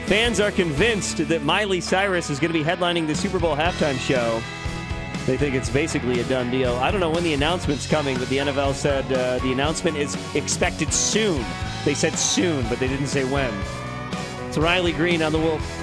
Fans are convinced that Miley Cyrus is going to be headlining the Super Bowl halftime show. They think it's basically a done deal. I don't know when the announcement's coming, but the NFL said the announcement is expected soon. They said soon, but they didn't say when. It's Riley Green on the Wolf.